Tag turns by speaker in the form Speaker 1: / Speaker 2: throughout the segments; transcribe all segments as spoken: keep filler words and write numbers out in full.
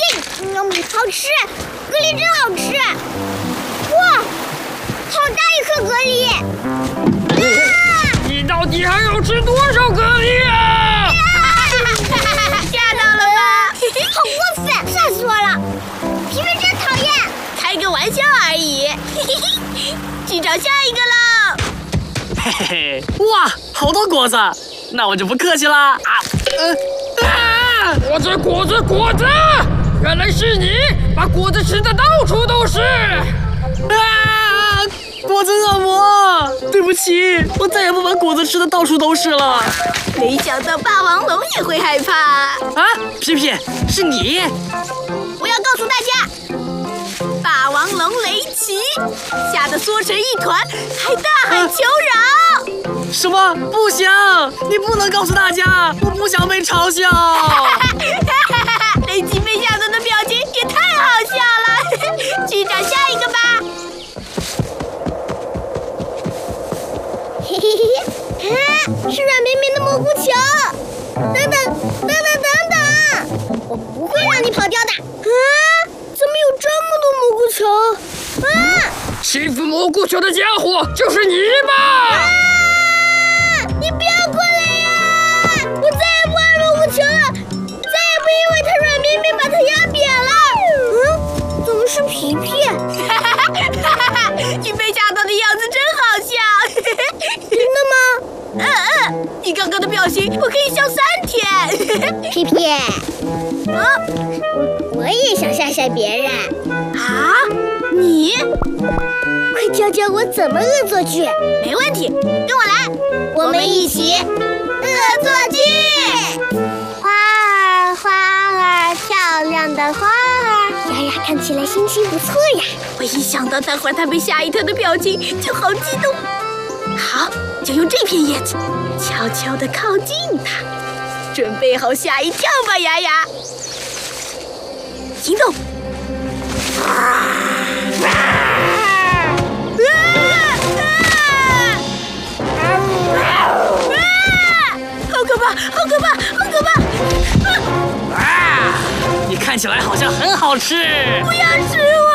Speaker 1: 嗯，好吃，蛤蜊真好吃！哇，好大一颗蛤蜊！啊！
Speaker 2: 你到底还要吃多少蛤蜊啊？
Speaker 1: 吓到了吧？好过分，吓死我了！皮皮真讨厌。
Speaker 3: 开个玩笑而已。去找下一个喽！
Speaker 4: 嘿嘿嘿，哇，好多果子，那我就不客气啦！啊，呃，啊！
Speaker 2: 果子，果子，果子！原来是你，把果子吃的到处都是！
Speaker 4: 啊！果子恶魔，对不起，我再也不把果子吃的到处都是了。
Speaker 3: 没想到霸王龙也会害怕
Speaker 4: 啊！皮皮，是你！
Speaker 3: 我要告诉大家。霸王龙雷奇吓得缩成一团，还大喊求饶！
Speaker 4: 啊、什么？不行！你不能告诉大家，我不想被嘲笑。
Speaker 3: 雷奇被吓到的表情也太好笑了。去找下一个吧。
Speaker 1: 嘿嘿嘿，啊，是软绵绵的蘑菇球！等等，等等，等等，我不会让你跑掉的。啊！怎么有这么多蘑菇球？啊！
Speaker 2: 欺负蘑菇球的家伙就是你吧？
Speaker 1: 啊！你不要过来呀！我再也不玩蘑菇球了，再也不因为它软绵绵把它压扁了。嗯，怎么是皮皮？
Speaker 3: 哈哈哈哈哈！你被吓到的样子真好笑。
Speaker 1: 真的吗？
Speaker 3: 嗯嗯，你刚刚的表情我可以笑三天。
Speaker 1: 皮皮，啊，我我也想吓吓别人。
Speaker 3: 啊？你？
Speaker 1: 快教教我怎么恶作剧。
Speaker 3: 没问题，跟我来，
Speaker 1: 我们一起恶作剧。花儿花儿，漂亮的花儿，丫丫看起来心情不错呀。
Speaker 3: 我一想到待会儿他被吓一跳的表情，就好激动。好，就用这片叶子，悄悄地靠近他，准备好吓一跳吧，丫丫。行动！啊啊好可怕！好可怕！好可怕！
Speaker 4: 啊！啊你看起来好像很好吃。
Speaker 3: 不要吃我！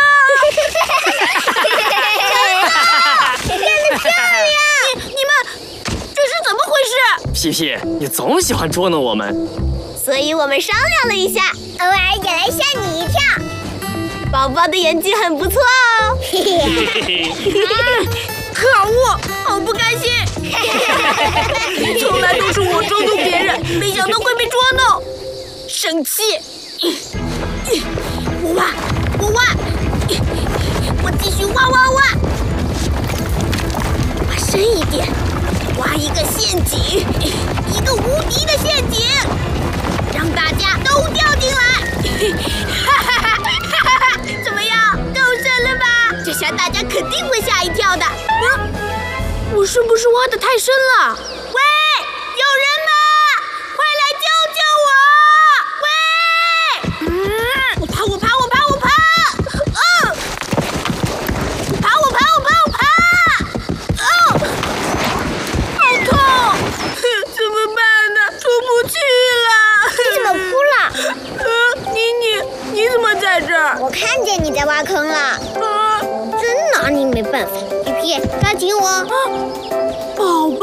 Speaker 3: 你你们这是怎么回事？
Speaker 4: 皮皮，你总喜欢捉弄我们，
Speaker 1: 所以我们商量了一下，偶尔也来吓你一跳。
Speaker 3: 宝宝的演技很不错哦。
Speaker 4: 嘿嘿嘿。
Speaker 3: 可恶，好不开心！从来都是我捉弄别人，没想到会被捉弄，生气！我挖，我挖，我继续挖挖挖，挖深一点，挖一个陷阱，一个无敌的陷阱，让大家都掉进来！哈哈哈哈哈！怎么样，够深了吧？这下大家肯定会吓一跳的。嗯，我是不是挖得太深了？喂，有人吗？快来救救我！喂！嗯，我爬，我爬，我爬，我爬！嗯，我爬，我爬，我爬，我爬！嗯，好痛！怎么办呢？出不去了！
Speaker 1: 你怎么哭了？
Speaker 3: 嗯，妮妮，你怎么在这儿？
Speaker 1: 我看见你在挖坑了。
Speaker 3: 啊！
Speaker 1: 真拿你没办法。皮皮，抓紧我！
Speaker 3: 啊，宝宝，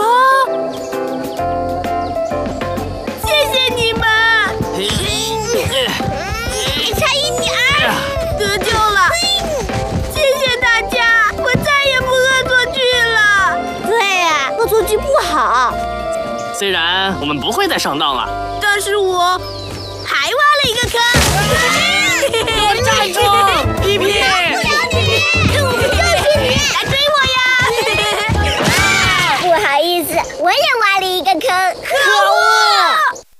Speaker 3: 谢谢你们！
Speaker 1: 差一点儿，
Speaker 3: 得救了！谢谢大家，我再也不恶作剧了。
Speaker 1: 对呀，恶作剧不好。
Speaker 4: 虽然我们不会再上当了，
Speaker 3: 但是我还挖了一个坑。
Speaker 4: 给我站住！